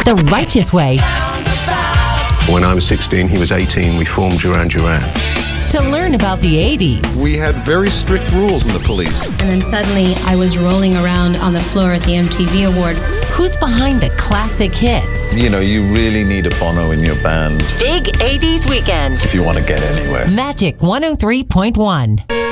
The Righteous Way. When I was 16, he was 18. We formed Duran Duran. To learn about the 80s. We had very strict rules in the police. And then suddenly I was rolling around on the floor at the MTV Awards. Who's behind the classic hits? You know, you really need a Bono in your band Big 80s Weekend. if you want to get anywhere. Magic 103.1.